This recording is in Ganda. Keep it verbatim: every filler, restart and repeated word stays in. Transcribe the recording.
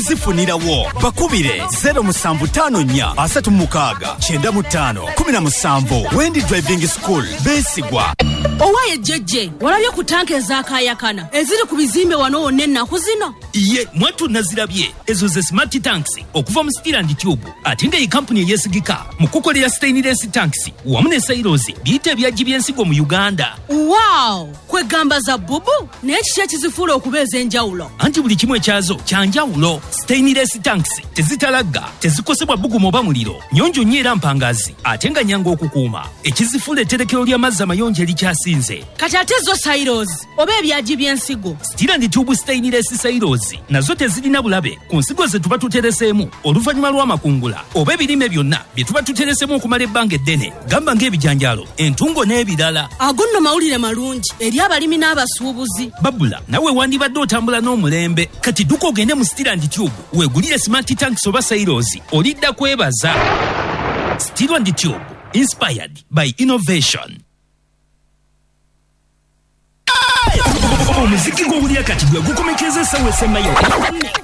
zifunirawo. Bakubire zero musanvu tano nnya asatu mukaaga kyenda mu ttaano kumi na musanvu. Wendi Driving School Besigwa. Owaye jeje walabye ku tanke ezakayakana eziri ku bizimbe wano wonna ennaku zino. Iye mwatu nazirabye ezo ze smart tanks okuva mu Steel and Tube ate nga iyi company eyesigika mu kukolera stainless tanks wamu ne silos biyite ebyajji by'ensigo mu Uganda. Wow, kwegamba za bubu naye kiki ekizifuula okubeeza enjawulo? Anti buli kimu ekyazo kyanjawulo. Stainless tanks tezitalagga, tezikosebwa bbugumu oba muliro, nnyonjo nnyo era mpangazi ate nga nnyangu okukuuma. Ekizifuula etterekero ly'amazzi amayonjo erikyasinze. Kati ate zo silos oba ebyajji by'ensigo? Steel and Tube stainless silos nazo tezirina bulabe ku nsigo ze tuba tutereseemu oluvannyuma lw'amakungula oba ebirime byonna bye tuba tutereseemu okumala ebbanga eddene, gamba ng'ebijanjaalo, entungo n'ebirala. Ago nno mawulire malungi eri abalimi n'abasuubuzi. Babula nawe wandibadde otambula n'omulembe, kati dduka ogende mu Steel and Tube weegulire smart tanks oba silos olidda kwebaza. Steel and Tube, inspired by innovation. Omuziki gw'owulira kati gwe gukomekeza essaawa esemmayo.